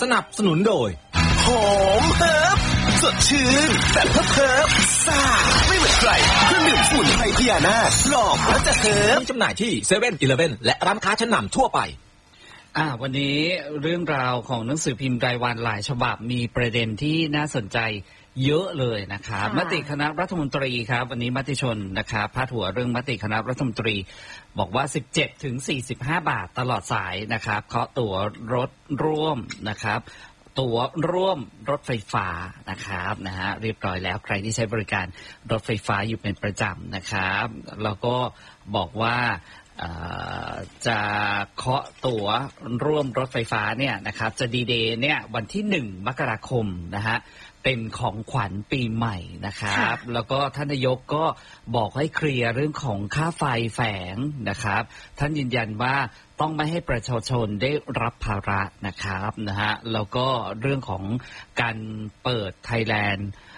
สนับสนุนโดยหอมเฮิร์บสดชื่นแบบเฮิร์บซ่าไม่เหมือนใครเครื่องดื่มสมุนไพรพญานาคหลอกแล้วจะเฮิร์บมีจำหน่ายที่เซเว่นอีเลฟเว่นและร้านค้าชั้นนำทั่วไปวันนี้เรื่องราวของหนังสือพิมพ์รายวันหลายฉบับมีประเด็นที่น่าสนใจเยอะเลยนะครับมติคณะรัฐมนตรีครับวันนี้มติชนนะครับพาดหัวเรื่องมติคณะรัฐมนตรีบอกว่า17ถึง45 บาทตลอดสายนะครับเคาะตั๋วรถร่วมนะครับตั๋วร่วมรถไฟฟ้านะครับเรียบร้อยแล้วใครที่ใช้บริการรถไฟฟ้าอยู่เป็นประจำนะครับแล้วก็บอกว่าจะเคาะตั๋วร่วมรถไฟฟ้าเนี่ยนะครับจะดีเดย์เนี่ยวันที่1 มกราคมนะฮะเป็นของขวัญปีใหม่นะครับแล้วก็ท่านนายกก็บอกให้เคลียร์เรื่องของค่าไฟแฝงนะครับท่านยืนยันว่าต้องไม่ให้ประชาชนได้รับภาระนะครับแล้วก็เรื่องของการเปิด Thailand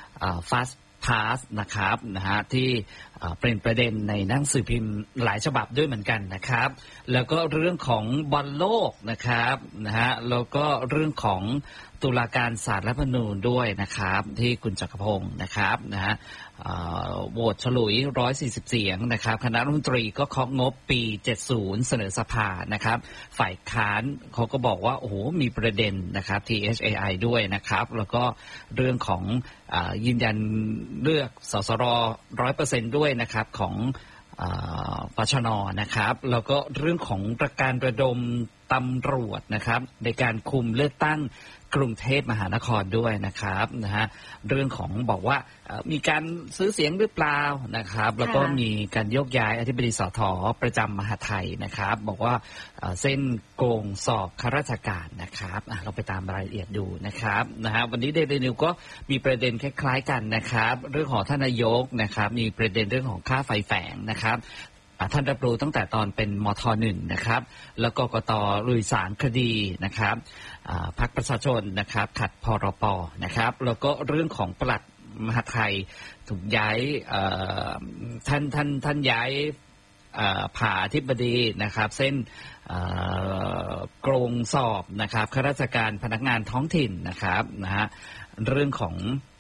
Fast Pass นะครับที่เป็นประเด็นในหนังสือพิมพ์หลายฉบับด้วยเหมือนกันนะครับแล้วก็เรื่องของบอลโลกนะครับแล้วก็เรื่องของตุลาการศาลรัฐธรรมนูญด้วยนะครับที่คุณจักรพงศ์นะครับโหวตฉลุย140 เสียงนะครับคณะรัฐมนตรีก็เคาะงบปี70เสนอสภานะครับฝ่ายค้านเขาก็บอกว่าโอ้โหมีประเด็นนะครับ THAI ด้วยนะครับแล้วก็เรื่องของยืนยันเลือกสสร 100% ด้วยนะครับของปชน.นะครับแล้วก็เรื่องของการระดมตำรวจนะครับในการคุมเลือกตั้งกรุงเทพมหานครด้วยนะครับเรื่องของบอกว่ามีการซื้อเสียงหรือเปล่านะครับแล้วก็มีการโยกย้ายอธิบดีสท.ประจำมหาไทยนะครับบอกว่าเส้นโกงสอบข้าราชการนะครับเราไปตามรายละเอียดดูนะครับวันนี้เดลินิวก็มีประเด็นคล้ายๆกันนะครับเรื่องของท่านนายกนะครับมีประเด็นเรื่องของค่าไฟแฝงนะครับท่านรับรู้ตั้งแต่ตอนเป็นมท.1นะครับแล้วก็กต.ลุยศาลคดีนะครับพรรคประชาชนนะครับขัดพรป.นะครับแล้วก็เรื่องของปลัดมหาไทยถูกย้ายท่านย้ายผ่าอธิบดีนะครับเส้นโกงสอบนะครับข้าราชการพนักงานท้องถิ่นนะครับเรื่องของ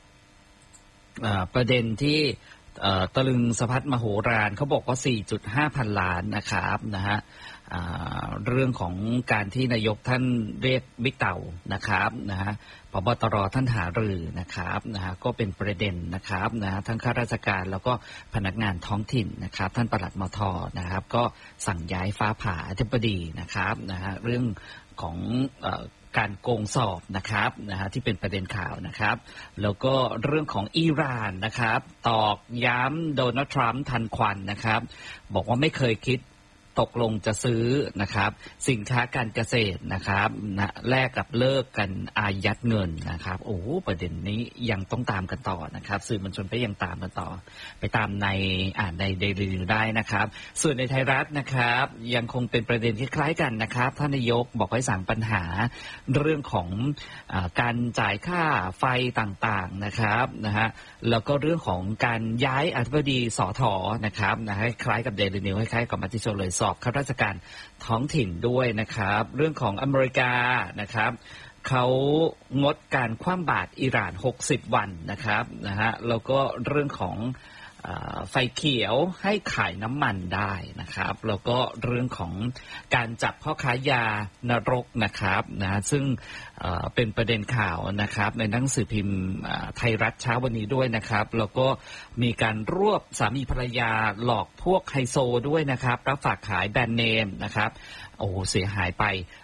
ประเด็นที่ตะลึงสะพัดมโหฬารเขาบอกว่า 4.5 พันล้านนะครับเรื่องของการที่นายกท่านเรียกบิ๊กเต่านะครับผบ.ตร.ท่านหารือนะครับก็เป็นประเด็นนะครับทั้งข้าราชการแล้วก็พนักงานท้องถิ่นนะครับท่านปลัดมท.นะครับก็สั่งย้ายฟ้าผ่าอธิบดีนะครับเรื่องของการโกงสอบนะครับที่เป็นประเด็นข่าวนะครับแล้วก็เรื่องของอิหร่านนะครับตอกย้ำโดนัลด์ทรัมป์ทันควันนะครับบอกว่าไม่เคยคิดตกลงจะซื้อนะครับสินค้าการเกษตรนะครับแลกกับเลิกกันอายัดเงินนะครับโอ้ประเด็นนี้ยังต้องตามกันต่อนะครับสื่อมวลชนก็ยังตามกันต่อไปตามในเดลินิวได้นะครับส่วนในไทยรัฐนะครับยังคงเป็นประเด็นคล้ายๆกันนะครับท่านนายกบอกให้สั่งปัญหาเรื่องของการจ่ายค่าไฟต่างๆนะครับแล้วก็เรื่องของการย้ายอธิบดีสท.นะครับคล้ายกับเดลินิวคล้ายๆกับมติชนเลยสอบข้าราชการท้องถิ่นด้วยนะครับเรื่องของอเมริกานะครับเขางดการคว่ำบาตรอิหร่าน60 วันนะครับแล้วก็เรื่องของไฟเขียวให้ขายน้ำมันได้นะครับแล้วก็เรื่องของการจับพ่อค้ายานรกนะครับซึ่งเป็นประเด็นข่าวนะครับในหนังสือพิมพ์ไทยรัฐเช้าวันนี้ด้วยนะครับแล้วก็มีการรวบสามีภรรยาหลอกพวกไฮโซด้วยนะครับรับฝากขายแบรนด์เนมนะครับโอ้เสียหายไป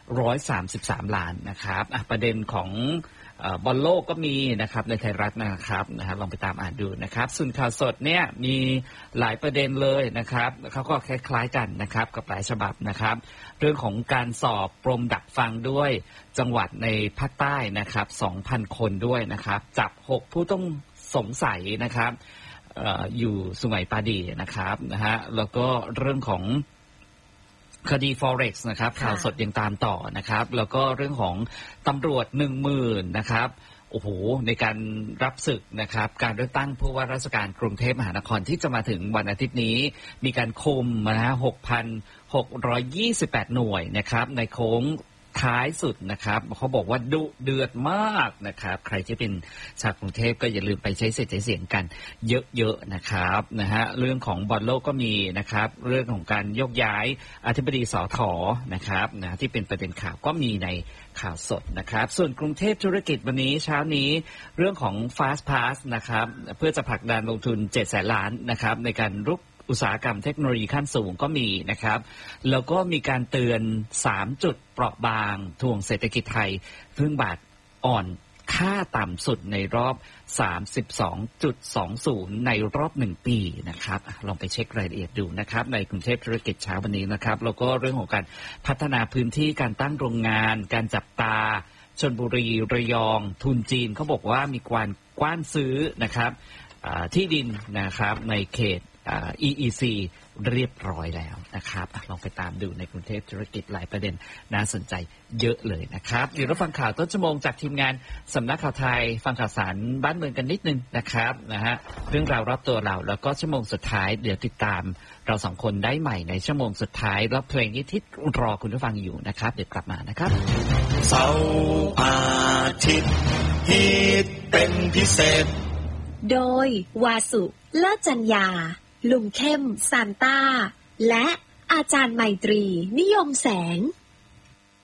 133 ล้านนะครับประเด็นของบอลโลกก็มีนะครับในไทยรัฐนะครับลองไปตามอ่านดูนะครับส่วนข่าวสดเนี่ยมีหลายประเด็นเลยนะครับเขาก็คล้ายๆกันนะครับกับหลายฉบับนะครับเรื่องของการสอบปรมดักฟังด้วยจังหวัดในภาคใต้นะครับ 2,000 คนด้วยนะครับจับ6ผู้ต้องสงสัยนะครับอยู่สุไหงปาดีนะครับแล้วก็เรื่องของคดี Forex นะครับข่าวสดยังตามต่อนะครับแล้วก็เรื่องของตำรวจ 10,000 นะครับโอ้โหในการรับศึกนะครับการเลือกตั้งผู้ว่าราชการกรุงเทพมหานครที่จะมาถึงวันอาทิตย์นี้มีการคุม6,628 หน่วยนะครับในโค้งท้ายสุดนะครับเขาบอกว่าดุเดือดมากนะครับใครที่เป็นชาวกรุงเทพก็อย่าลืมไปใช้สิทธิ์ใช้เสียงกันเยอะๆนะครับนะฮะเรื่องของบอลโลกก็มีนะครับเรื่องของการยกย้ายอธิบดีสถ.นะครับนะที่เป็นประเด็นข่าวก็มีในข่าวสดนะครับส่วนกรุงเทพธุรกิจวันนี้เช้านี้เรื่องของ Fast Pass นะครับเพื่อจะผลักดันลงทุน 700,000 ล้านนะครับในการรุกอุตสาหกรรมเทคโนโลยีขั้นสูงก็มีนะครับแล้วก็มีการเตือน3จุดเปราะบางทวงเศรษฐกิจไทยพึ่งบาทอ่อนค่าต่ำสุดในรอบ 32.20 ในรอบ1ปีนะครับลองไปเช็ครายละเอียดดูนะครับในกรุงเทพธุรกิจเช้าวันนี้นะครับแล้วก็เรื่องของการพัฒนาพื้นที่การตั้งโรงงานการจับตาชลบุรีระยองทุนจีนเขาบอกว่ามีการกว้านซื้อนะครับที่ดินนะครับในเขตEEC เรียบร้อยแล้วนะครับลองไปตามดูในกรุงเทพธุรกิจหลายประเด็นน่าสนใจเยอะเลยนะครับเดี๋ยวเราฟังข่าวต้นชั่วโมงจากทีมงานสำนักข่าวไทยฟังข่าวสารบ้านเมืองกันนิดนึงนะครับนะฮะเรื่องราวรอบตัวเราแล้วก็ชั่วโมงสุดท้ายเดี๋ยวติดตามเราสองคนได้ใหม่ในชั่วโมงสุดท้ายแล้วเพลงนี้ที่รอคุณผู้ฟังอยู่นะครับเดี๋ยวกลับมานะครับเสาร์อาทิตย์ฮิตเป็นพิเศษโดยวาสุเลิศจัญญาลุงเข้มซานต้าและอาจารย์ไมตรีนิยมแสง